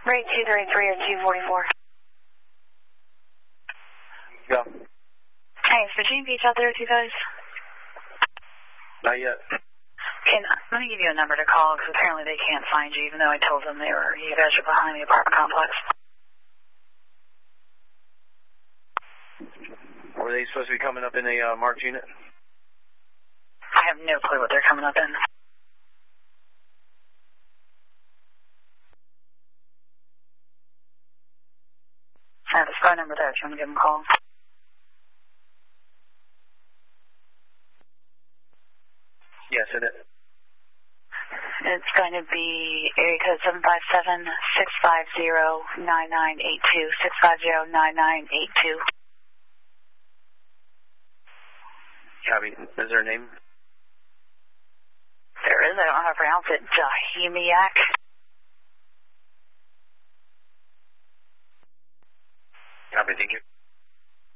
Rate 233 or 244. Go. Hey, is Virginia Beach out there with you guys? Not yet. Okay, let me give you a number to call because apparently they can't find you even though I told them you guys are behind the apartment complex. Were they supposed to be coming up in a marked unit? I have no clue what they're coming up in. I have a phone number there if you want to give them a call. Yes, it is. It's going to be area code 757-650-9982, 650-9982. Copy. Is there a name? There is. I don't know how to pronounce it. Jahimiak. Copy. Thank you.